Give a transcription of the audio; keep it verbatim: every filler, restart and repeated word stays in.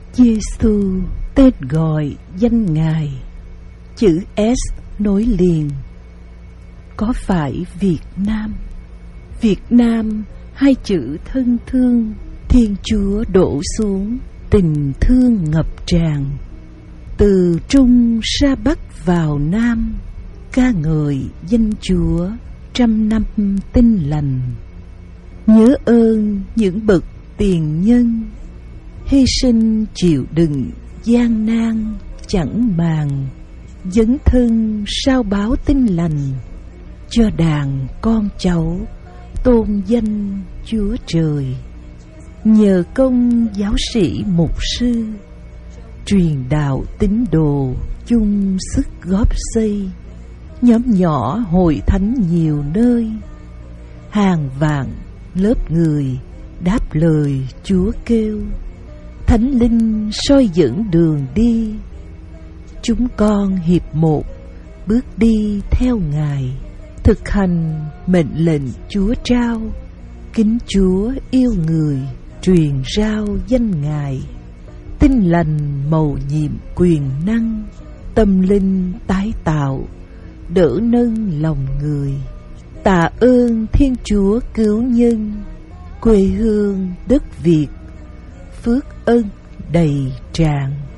Giêsu tên gọi danh Ngài, chữ S nối liền. Có phải Việt Nam? Việt Nam hai chữ thân thương, Thiên Chúa đổ xuống, tình thương ngập tràn. Từ Trung ra Bắc vào Nam, ca ngợi danh Chúa trăm năm tinh lành. Nhớ ơn những bậc tiền nhân, hy sinh chịu đựng gian nan chẳng màng, dấn thân sao báo tinh lành, cho đàn con cháu tôn danh Chúa Trời. Nhờ công giáo sĩ mục sư, truyền đạo tín đồ chung sức góp xây, nhóm nhỏ hội thánh nhiều nơi, hàng vạn lớp người đáp lời Chúa kêu. Thánh linh soi dẫn đường đi, chúng con hiệp một bước đi theo Ngài, thực hành mệnh lệnh Chúa trao. Kính Chúa yêu người, truyền rao danh Ngài. Tinh lành mầu nhiệm quyền năng, tâm linh tái tạo, đỡ nâng lòng người. Tạ ơn Thiên Chúa cứu nhân, quê hương đất Việt, phước ân đầy tràn.